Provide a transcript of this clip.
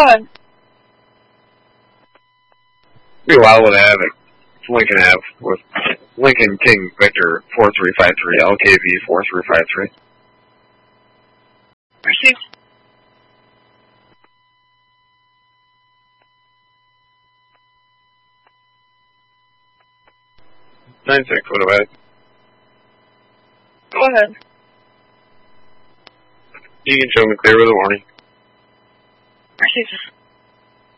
ahead. Be wild would have it. Lincoln Ave with Lincoln King Victor 4353 LKV 4353. Received. Nine six, what about it? Go ahead. You can show me clear with a warning. Received.